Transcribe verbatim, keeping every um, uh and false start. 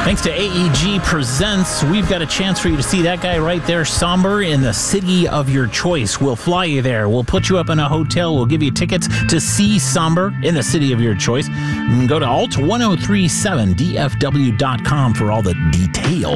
Thanks to A E G Presents, we've got a chance for you to see that guy right there, Somber, in the city of your choice. We'll fly you there. We'll put you up in a hotel. We'll give you tickets to see Somber in the city of your choice. Go to alt ten thirty-seven D F W dot com for all the details.